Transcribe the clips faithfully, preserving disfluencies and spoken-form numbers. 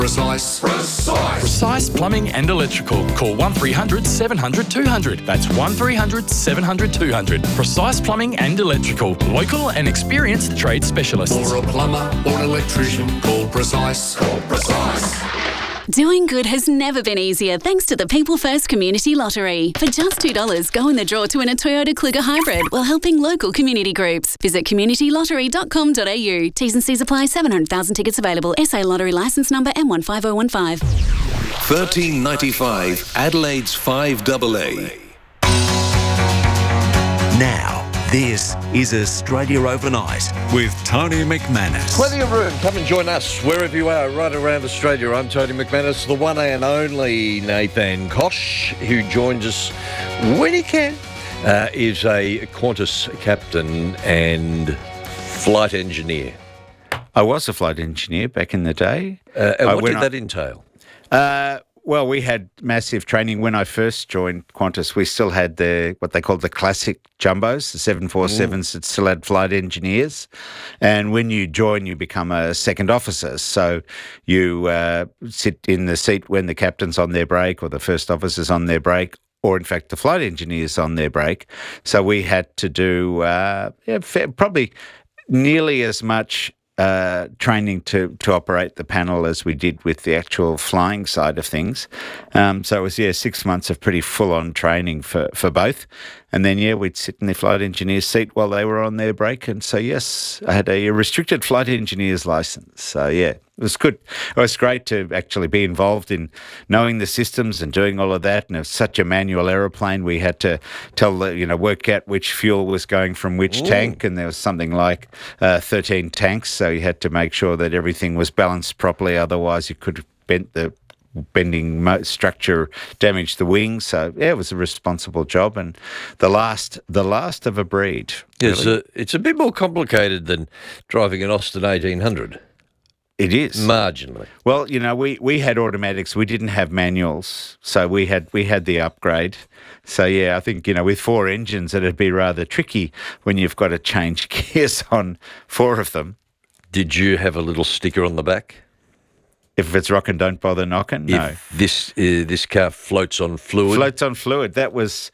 Precise. Precise. Precise Plumbing and Electrical. Call one three hundred seven hundred two hundred. That's one three hundred seven hundred two hundred. Precise Plumbing and Electrical. Local and experienced trade specialists. For a plumber or an electrician, call Precise. Call Precise. Doing good has never been easier thanks to the People First Community Lottery. For just two dollars, go in the draw to win a Toyota Kluger Hybrid while helping local community groups. Visit community lottery dot com dot a u. T's and C's apply. seven hundred thousand tickets available. S A Lottery licence number M one five oh one five. thirteen ninety-five Adelaide's five A A. Now, this is Australia Overnight with Tony McManus. Plenty of room. Come and join us wherever you are right around Australia. I'm Tony McManus, the one and only Nathan Kosh, who joins us when he can, uh, is a Qantas captain and flight engineer. I was a flight engineer back in the day. Uh, and I what went did on- that entail? Uh, well, we had massive training. When I first joined Qantas, we still had the what they called the classic jumbos, the seven forty-sevens that still had flight engineers. And when you join, you become a second officer. So you uh, sit in the seat when the captain's on their break or the first officer's on their break, or in fact the flight engineer's on their break. So we had to do uh, yeah, fair, probably nearly as much Uh, training to, to operate the panel as we did with the actual flying side of things. Um, so it was, yeah, six months of pretty full-on training for, for both. And then, yeah, we'd sit in the flight engineer's seat while they were on their break. And so, yes, I had a restricted flight engineer's license. So, yeah, it was good. It was great to actually be involved in knowing the systems and doing all of that. And it was such a manual aeroplane. We had to tell the, you know, work out which fuel was going from which Ooh. tank. And there was something like uh, thirteen tanks. So you had to make sure that everything was balanced properly. Otherwise, you could have bent the bending mo- structure, damage the wings. So yeah, it was a responsible job, and the last, the last of a breed. It's, really. a, it's a bit more complicated than driving an Austin eighteen hundred. It is marginally. Well, you know, we, we had automatics. We didn't have manuals, so we had we had the upgrade. So yeah, I think, you know, with four engines, it'd be rather tricky when you've got to change gears on four of them. Did you have a little sticker on the back? If it's rocking, don't bother knocking. No. If this uh, this car floats on fluid. Floats on fluid. That was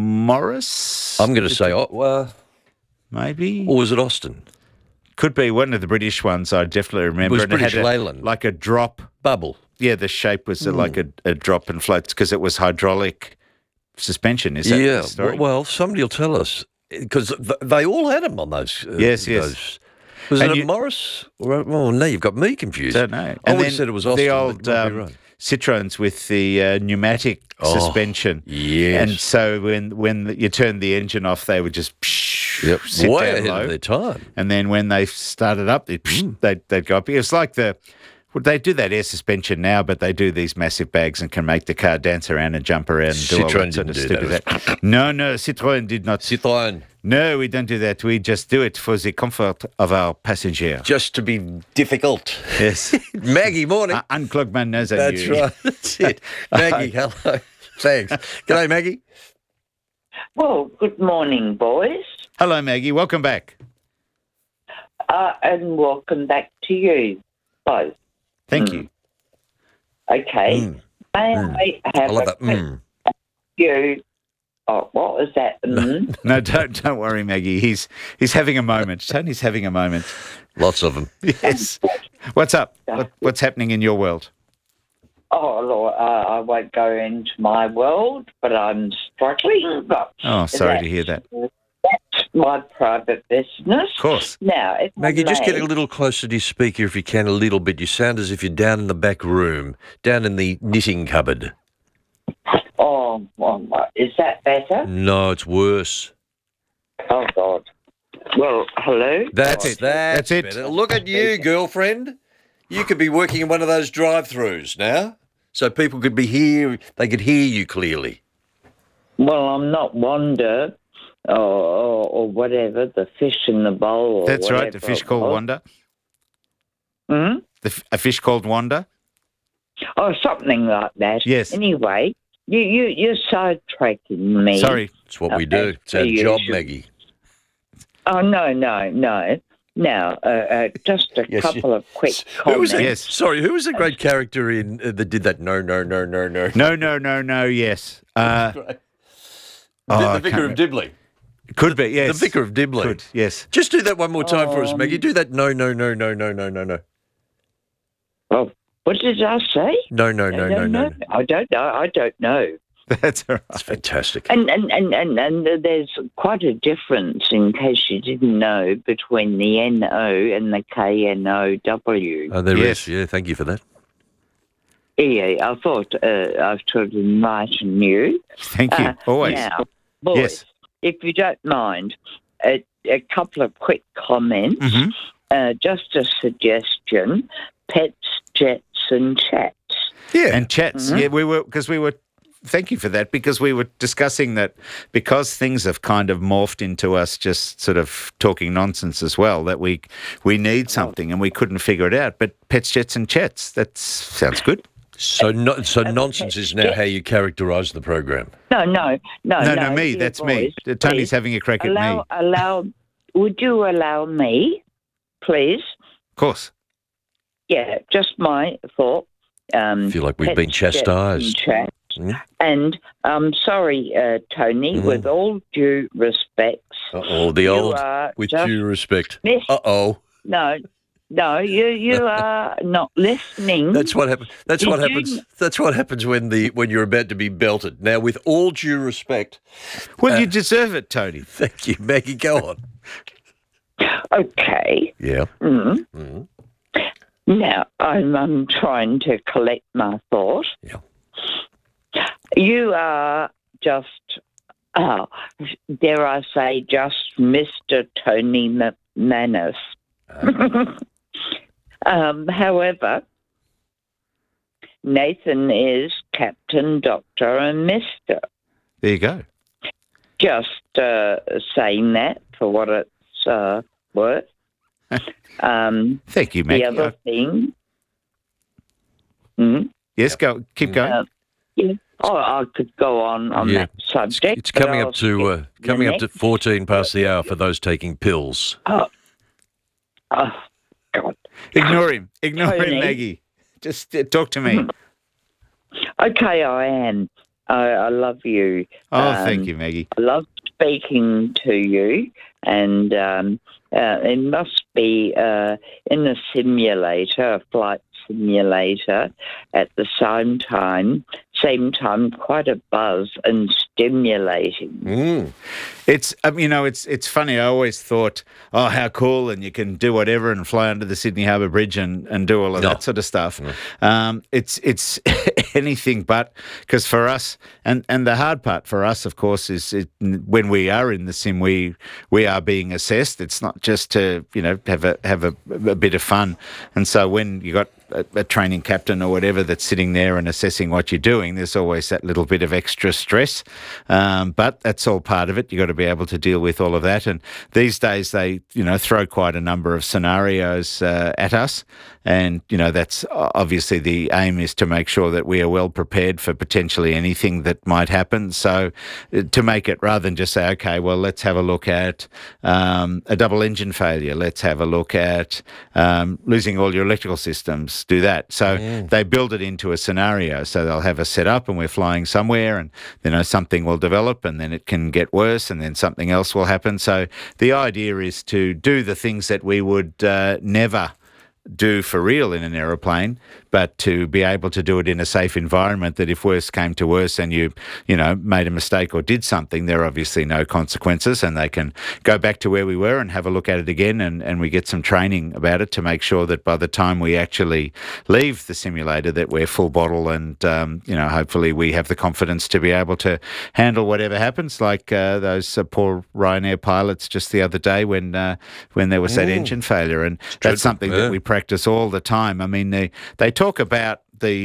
Morris. I'm going to say, oh, well, maybe. Or was it Austin? Could be one of the British ones. I definitely remember. It was And British had a- Leyland. like a drop Bubble. Yeah, the shape was mm. like a, a drop and floats because it was hydraulic suspension. Is that yeah. the story? Well, somebody will tell us because th- they all had them on those. Uh, yes, yes. Those. Was And it you- a Morris? Or, oh, no, you've got me confused. Don't know. I And would then have said it was Austin. the but old you might be um, right. Citroens with the uh, pneumatic Oh, suspension. yes. And so when when you turned the engine off, they would just psh, Yep. sit Way down ahead low. of their time. And then when they started up, they'd, psh, they'd, they'd go up. It was like the, well, they do that air suspension now, but they do these massive bags and can make the car dance around and jump around and do all Citroën that sort of didn't do stupid that. that. No, no, Citroën did not. Citroën. No, we don't do that. We just do it for the comfort of our passenger. Just to be difficult. Yes. Maggie, morning. Uh, unclog my nose on That's you. right. That's it. Maggie, hello. Thanks. G'day, Maggie. Well, good morning, boys. Hello, Maggie. Welcome back. Uh, and welcome back to you both. Thank Mm. you. Okay. Mm. May Mm. I have I love a that. Mm. you? Oh, what was that? Mm? No, don't don't worry, Maggie. He's he's having a moment. Tony's having a moment. Lots of them. Yes. What's up? What, what's happening in your world? Oh, Lord, uh, I won't go into my world, but I'm struggling. But Oh, sorry to that's- hear that. That's my private business. Of course. Now, if I Maggie, just may- get a little closer to your speaker if you can, a little bit. You sound as if you're down in the back room, down in the knitting cupboard. Oh, well, is that better? No, it's worse. Oh, God. Well, hello? That's it. That's, That's it. better. Look at you, girlfriend. You could be working in one of those drive-throughs now, so people could be here. They could hear you clearly. Well, I'm not Wanda or, or, or whatever, the fish in the bowl. Or That's right. The whatever fish it called was. Wanda. Hmm? The, f- a fish called Wanda. Oh, something like that. Yes. Anyway, you, you, you're sidetracking me. Sorry. It's what we do. Okay, It's our so you job, should- Maggie. Oh, no, no, no. now, uh, uh, just a Yes, couple you- of quick Who comments. was that? Yes. Sorry, who was the great character in uh, that did that? No, no, no, no, no. No, no, no, no. Yes. Uh, The, oh, the I Vicar can't of Dibley. could be. Yes. The Vicar of Dibley. Could. Yes. Just do that one more time for us, Um, Maggie. Do that. No, no, no, no, no, no, no, no. Oh, what did I say? No, no, I no, no, don't no. know. I don't know. I don't know. That's all right. That's fantastic. And and, and, and and there's quite a difference, in case you didn't know, between the N O and the K N O W. Oh, there Yes. is. Yeah, thank you for that. Yeah, I thought uh, I should enlighten you. Thank you. Uh, Always. Now, boys, Yes. if you don't mind, a, a couple of quick comments. Mhm. Uh, just a suggestion: pets, jets, and chats. Yeah. And chats. Yeah, we were because we were. Thank you for that, because we were discussing that because things have kind of morphed into us just sort of talking nonsense as well, that we we need something and we couldn't figure it out. But pets, jets, and chats. That sounds good. so no, so nonsense is now how you characterise the program. No, no, no, No, no. no, me. dear That's me. boys, Tony's please, having a crack at me. allow, Of allow. Would you allow me, please? course. Yeah, just my thought. Um, I feel like we've pets, been jets, and chastised. chats. Mm. And I'm sorry, uh, Tony, Mm. with all due respects, Uh-oh, the you old, are with just due respect. miss- Uh-oh. No, no, you you are not listening. That's what happens. That's Did what you- happens. That's what happens when the when you're about to be belted. Now, with all due respect, Well, you deserve it, Tony. thank you, Maggie. Go on. Okay. Yeah. Mm. Mm. Now I'm, I'm trying to collect my thought. Yeah. You are just, oh, dare I say, just Mister Tony McManus. um, however, Nathan is Captain, Doctor, and Mister There you go. Just uh, saying that for what it's uh, worth. Um, Thank you, Maggie. the other thing. Mm, yes, go. Keep going. uh, yeah. Oh, I could go on on Yeah. that subject. It's but coming I'll up to uh, skip the coming up to next. fourteen past the hour for those taking pills. Oh, oh God. Ignore him. Ignore him, Tony. Maggie. Just uh, talk to me. Okay, I am. I, I love you. Oh, Um, thank you, Maggie. I love speaking to you, and um, uh, it must be uh, in a simulator, a flight simulator, at the same time, same time, quite a buzz and stimulating. Mm. It's um, you know, it's it's funny. I always thought, oh, how cool, and you can do whatever and fly under the Sydney Harbour Bridge and, and do all of No. that sort of stuff. Um, it's it's anything but, because for us, and, and the hard part for us, of course, is it, when we are in the sim, we we are being assessed. It's not just to you know have a have a, a bit of fun, and so when you got a, a training captain or whatever that's sitting there and assessing what you're doing, there's always that little bit of extra stress. Um, but that's all part of it. You've got to be able to deal with all of that. And these days they, you know, throw quite a number of scenarios uh, at us. And, you know, that's obviously the aim is to make sure that we are well prepared for potentially anything that might happen. So uh, to make it, rather than just say, okay, well, let's have a look at um, a double engine failure. Let's have a look at um, losing all your electrical systems. Do that. So they build it into a scenario. So they'll have us set up and we're flying somewhere and, you know, something will develop and then it can get worse and then something else will happen. So the idea is to do the things that we would uh, never do for real in an aeroplane, but to be able to do it in a safe environment that if worse came to worse and you, you know, made a mistake or did something, there are obviously no consequences and they can go back to where we were and have a look at it again and, and we get some training about it to make sure that by the time we actually leave the simulator that we're full bottle and, um, you know, hopefully we have the confidence to be able to handle whatever happens, like uh, those uh, poor Ryanair pilots just the other day when uh, when there was that engine failure. And that's something yeah. that we practice all the time. I mean, they, they talk about the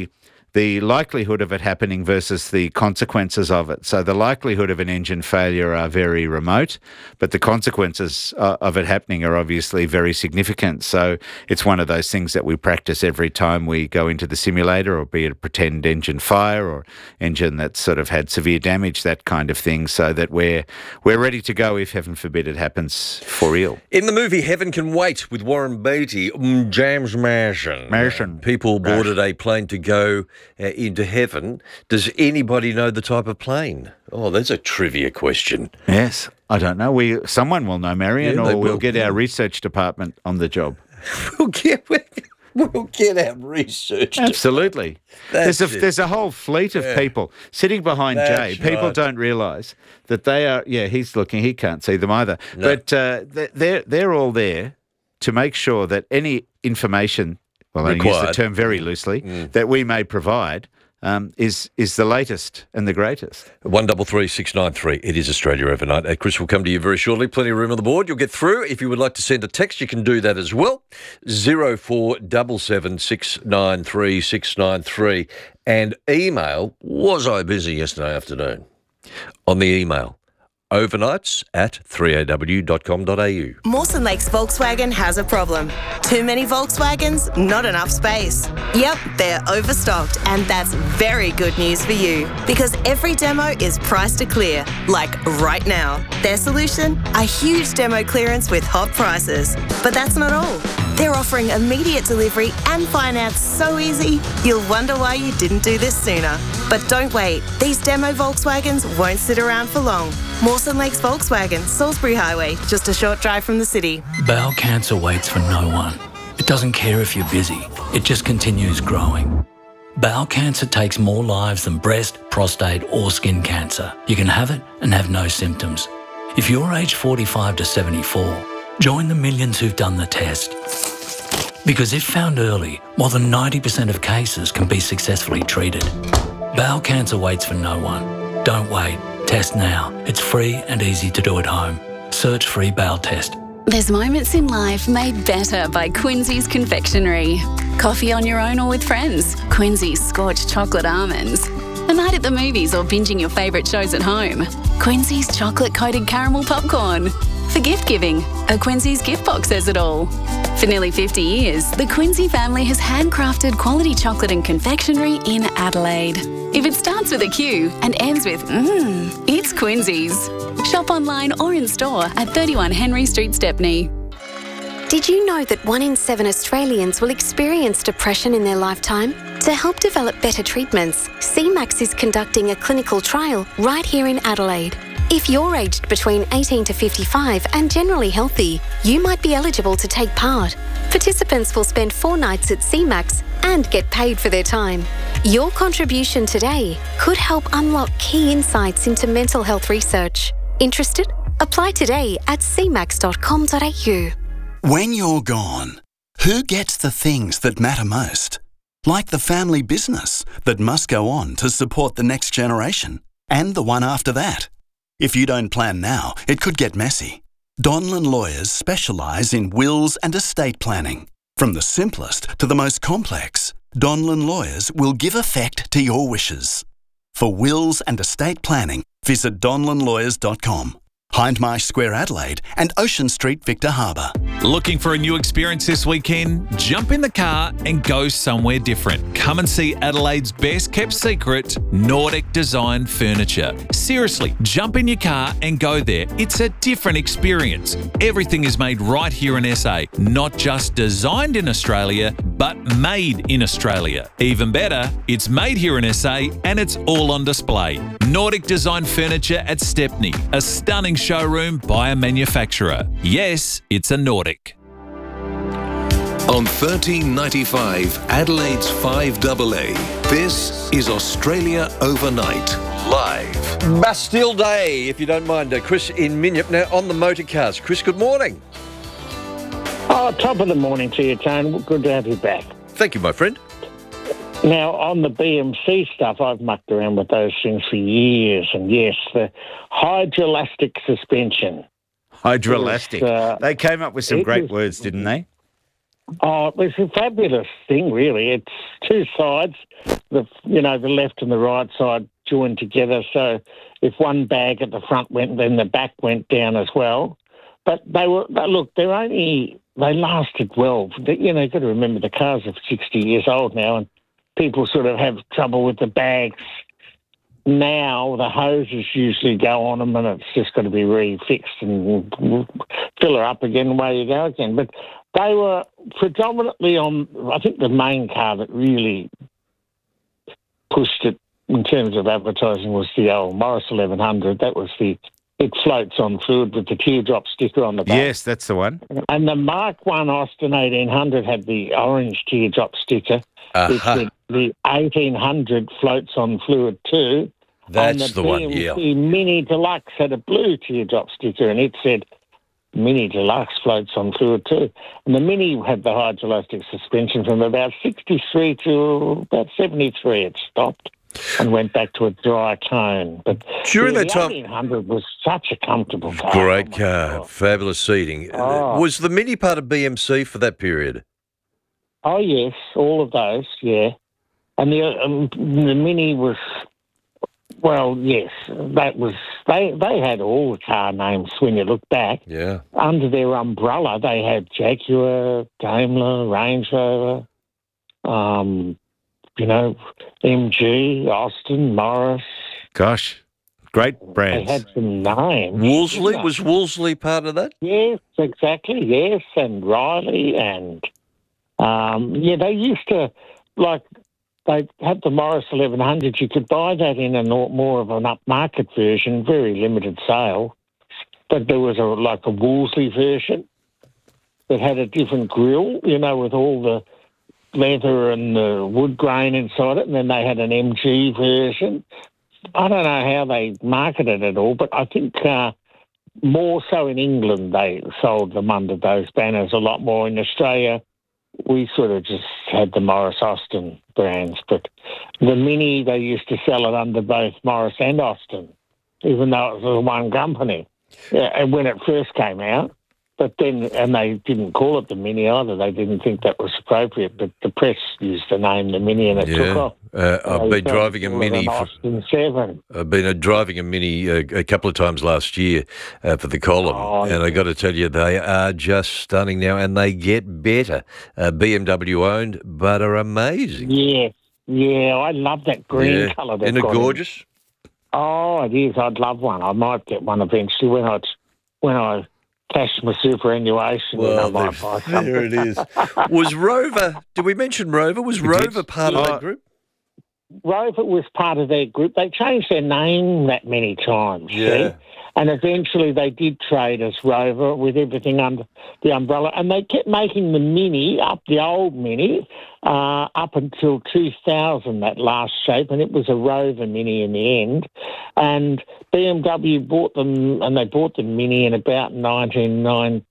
the likelihood of it happening versus the consequences of it. So the likelihood of an engine failure are very remote, but the consequences uh, of it happening are obviously very significant. So it's one of those things that we practice every time we go into the simulator, or be it a pretend engine fire or engine that's sort of had severe damage, that kind of thing, so that we're we're ready to go if, heaven forbid, it happens for real. In the movie Heaven Can Wait with Warren Beatty, um, James Marsden, Marsden. people boarded a plane to go uh, into heaven. Does anybody know the type of plane? Oh, that's a trivia question. Yes, I don't know. We Someone will know, Marion, Yeah, they or we'll will. get our research department on the job. We'll get, we'll get our research. Absolutely. There's That's a, it. there's a whole fleet of Yeah. people sitting behind That's Jay. People right. don't realise that they are, yeah, he's looking, he can't see them either. No. But uh, they- they're, they're all there to make sure that any information, well, I use the Required. term very loosely, that we may provide um, is is the latest and the greatest. One double three six nine three. It is Australia Overnight. Uh, Chris will come to you very shortly. Plenty of room on the board. You'll get through. If you would like to send a text, you can do that as well. Zero four seven seven six nine three six nine three. And email. Was I busy yesterday afternoon? On the email, overnights at three a w dot com dot a u. Mawson Lakes Volkswagen has a problem. Too many Volkswagens, not enough space. Yep, they're overstocked, and that's very good news for you, because every demo is priced to clear, like right now. Their solution? A huge demo clearance with hot prices. But that's not all. They're offering immediate delivery and finance so easy, you'll wonder why you didn't do this sooner. But don't wait. These demo Volkswagens won't sit around for long. Mawson Lakes Volkswagen, Salisbury Highway, just a short drive from the city. Bowel cancer waits for no one. It doesn't care if you're busy. It just continues growing. Bowel cancer takes more lives than breast, prostate or skin cancer. You can have it and have no symptoms. If you're aged forty-five to seventy-four, join the millions who've done the test. Because if found early, more than ninety percent of cases can be successfully treated. Bowel cancer waits for no one. Don't wait. Test now. It's free and easy to do at home. Search free bowel test. There's moments in life made better by Quincy's Confectionery. Coffee on your own or with friends. Quincy's scorched chocolate almonds. A night at the movies or binging your favourite shows at home. Quincy's chocolate-coated caramel popcorn. For gift giving, a Quincy's gift box says it all. For nearly fifty years, the Quincy family has handcrafted quality chocolate and confectionery in Adelaide. If it starts with a Q and ends with mmm, it's Quincy's. Shop online or in store at thirty-one Henry Street, Stepney. Did you know that one in seven Australians will experience depression in their lifetime? To help develop better treatments, C MAX is conducting a clinical trial right here in Adelaide. If you're aged between eighteen to fifty-five and generally healthy, you might be eligible to take part. Participants will spend four nights at C MAX and get paid for their time. Your contribution today could help unlock key insights into mental health research. Interested? Apply today at c max dot com dot a u. When you're gone, who gets the things that matter most? Like the family business that must go on to support the next generation and the one after that. If you don't plan now, it could get messy. Donlan Lawyers specialise in wills and estate planning. From the simplest to the most complex, Donlan Lawyers will give effect to your wishes. For wills and estate planning, visit donlan lawyers dot com. Hindmarsh Square, Adelaide, and Ocean Street, Victor Harbour. Looking for a new experience this weekend? Jump in the car and go somewhere different. Come and see Adelaide's best kept secret, Nordic Design Furniture. Seriously, jump in your car and go there. It's a different experience. Everything is made right here in S A, not just designed in Australia, but made in Australia. Even better, it's made here in S A and it's all on display. Nordic Design Furniture at Stepney, a stunning showroom by a manufacturer. Yes, it's a Nordic. On thirteen ninety-five, Adelaide's five A A, this is Australia Overnight, live. Bastille Day, if you don't mind. Uh, Chris in Minyip. Now, on the motorcars. Chris, good morning. Oh, top of the morning to you, Tone. Good to have you back. Thank you, my friend. Now, on the B M C stuff, I've mucked around with those things for years. And yes, the hydroelastic suspension. Hydroelastic. Was, uh, they came up with some it great was- words, didn't they? Oh, it was a fabulous thing, really. It's two sides, the you know, the left and the right side joined together. So if one bag at the front went, then the back went down as well. But they were, but look, they're only, they lasted well. You know, you've got to remember the cars are sixty years old now, and people sort of have trouble with the bags. Now the hoses usually go on them, and it's just got to be refixed and fill her up again, away you go again. But they were predominantly on, I think the main car that really pushed it in terms of advertising was the old Morris eleven hundred. That was the, it floats on fluid with the teardrop sticker on the back. Yes, that's the one. And the Mark one Austin eighteen hundred had the orange teardrop sticker. Uh-huh. Which the eighteen hundred floats on fluid too. That's and the, the one, B M C yeah. Mini Deluxe had a blue teardrop sticker, and it said Mini Deluxe floats on fluid too. And the Mini had the hydroelastic suspension from about sixty-three to about seventy-three. It stopped and went back to a dry cone. But During yeah, that time- the eighteen hundred was such a comfortable car. Great car, fabulous seating. Oh. Was the Mini part of B M C for that period? Oh, yes, all of those, yeah. And the um, the Mini was, well, yes, that was, they, they had all the car names when you look back. Yeah. Under their umbrella, they had Jaguar, Daimler, Range Rover, um, you know, M G, Austin, Morris. Gosh, great They brands. had some names. Wolseley? Yeah. Was Wolseley part of that? Yes, exactly, yes, and Riley and, um, yeah, they used to, like, they had the Morris eleven hundred. You could buy that in a nor- more of an upmarket version, very limited sale. But there was a like a Wolseley version that had a different grille, you know, with all the leather and the wood grain inside it. And then they had an M G version. I don't know how they marketed it all, but I think uh, more so in England they sold them under those banners a lot more. In Australia, we sort of just had the Morris Austin brands, but the Mini, they used to sell it under both Morris and Austin, even though it was one company. Yeah, and when it first came out, but then, and they didn't call it the Mini either. They didn't think that was appropriate, but the press used the name the Mini, and it took Yeah. off. Uh, I've They been driving a called it Mini an for, Austin Seven. I've been uh, driving a Mini uh, a couple of times last year uh, for the column, Oh, and I got to tell you, they are just stunning now, and they get better. Uh, B M W owned, but are amazing. Yeah, yeah, I love that green Yeah. colour. they've Isn't it got in. gorgeous? Oh, it is. I'd love one. I might get one eventually when I when I cash my superannuation. Well, then I might there- buy something. there it is. Was Rover? Did we mention Rover? Was Rover part of Yeah. that group? Rover was part of their group. They changed their name that many times. Yeah. See? And eventually they did trade as Rover with everything under the umbrella. And they kept making the Mini, up the old Mini, uh, up until two thousand, that last shape. And it was a Rover Mini in the end. And B M W bought them, and they bought the Mini in about nineteen ninety-eight,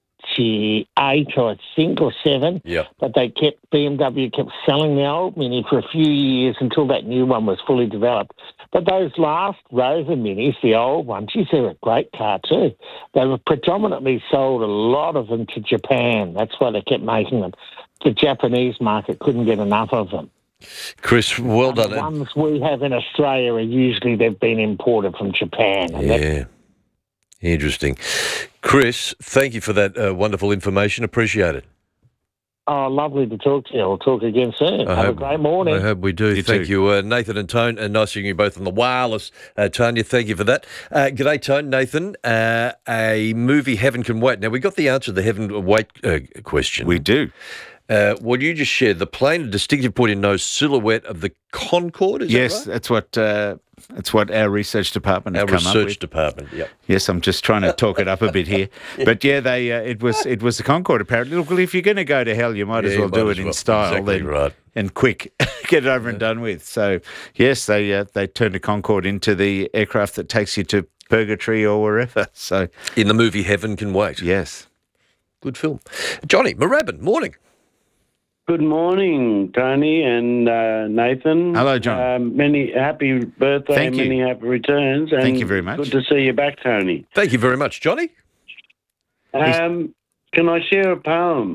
I think, or seven. Yeah. But they kept, B M W kept selling the old Mini for a few years until that new one was fully developed. But those last Rover Minis, the old ones, geez, they're a great car too. They were predominantly sold, a lot of them, to Japan. That's why they kept making them. The Japanese market couldn't get enough of them. Chris, well And done. the ones we have in Australia are usually, they've been imported from Japan. And that- Yeah. Interesting. Chris, thank you for that uh, wonderful information. Appreciate it. Oh, lovely to talk to you. We'll talk again soon. I Have hope- a great morning. I hope we do. thank you, uh, Nathan and Tone. Uh, nice seeing you both on the wireless. Uh, Tanya, thank you for that. Uh, g'day, Tone. Nathan, uh, a movie, Heaven Can Wait. Now, we got the answer to the Heaven Can Wait uh, question. We do. Uh, what you just shared, the plain and distinctive point-in-nose silhouette of the Concorde, is yes, that right? that's what uh, that's what our research department Our have come up research with. department, yep. Yes, I'm just trying to talk it up a bit here, but yeah, they uh, it was it was the Concorde apparently. Look, well, if you're going to go to hell, you might Yeah, as you well do might it as in well. style, Exactly then, right. and quick, get it over and done with. So yes, they uh, they turned the Concorde into the aircraft that takes you to purgatory or wherever. So in the movie Heaven Can Wait. Yes, good film. Johnny Moorabbin, morning. Good morning, Tony and uh, Nathan. Hello, John. Um, many happy birthday, Thank you. many happy returns. And Thank you very much. Good to see you back, Tony. Thank you very much, Johnny. Um, can I share a poem?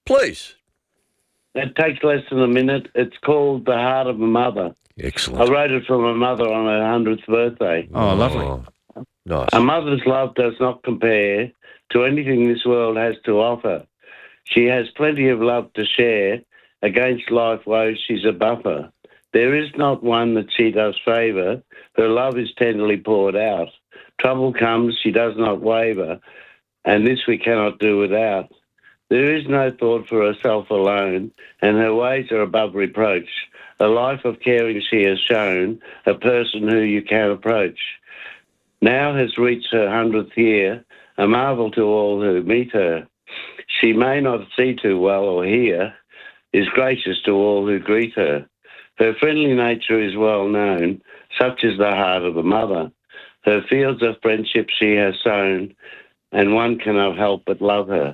Please. It takes less than a minute. It's called The Heart of a Mother. Excellent. I wrote it for my mother on her hundredth birthday. Oh, lovely. Oh, nice. A mother's love does not compare to anything this world has to offer. She has plenty of love to share. Against life woes, she's a buffer. There is not one that she does favour. Her love is tenderly poured out. Trouble comes, she does not waver, and this we cannot do without. There is no thought for herself alone, and her ways are above reproach. A life of caring she has shown, a person who you can approach. Now has reached her hundredth year, a marvel to all who meet her. She may not see too well or hear, is gracious to all who greet her. Her friendly nature is well known, such is the heart of a mother. Her fields of friendship she has sown, and one cannot help but love her.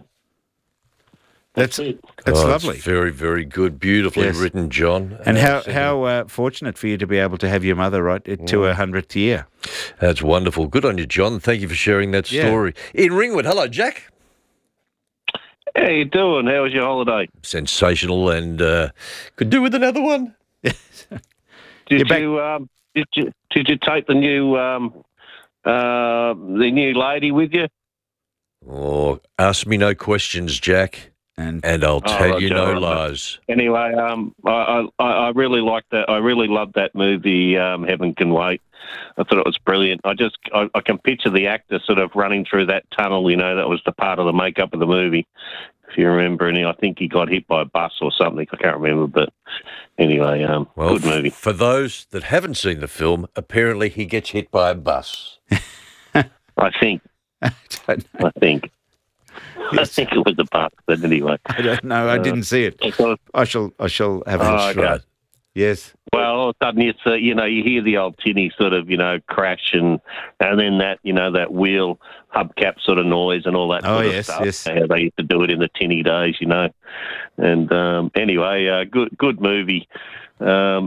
That's that's Oh, lovely. It's very, very good. Beautifully Yes. written, John. And how Absolutely. how uh, fortunate for you to be able to have your mother right to her hundredth year. That's wonderful. Good on you, John. Thank you for sharing that Yeah. story. In Ringwood, hello, Jack. How you doing? How was your holiday? Sensational, and uh, could do with another one. Did you um, did you did you take the new um, uh, the new lady with you? Oh, ask me no questions, Jack, and and I'll Oh, tell you okay, no right. lies. Anyway, um, I, I I really liked that. I really loved that movie. Um, Heaven Can Wait. I thought it was brilliant. I just I, I can picture the actor sort of running through that tunnel. You know, that was the part of the makeup of the movie. If you remember, and I think he got hit by a bus or something. I can't remember, but anyway, um, Well, good movie. For those that haven't seen the film, apparently he gets hit by a bus. I think. I think. I think it was a bus, but anyway. I don't know. I Uh, didn't see it. I shall I shall have a Oh, try. okay. Yes. Well, all of a sudden, it's, uh, you know, you hear the old tinny sort of, you know, crash and and then that, you know, that wheel hubcap sort of noise and all that Oh, sort yes, of stuff. yes. How they used to do it in the tinny days, you know. And um, anyway, uh, good good movie. Um,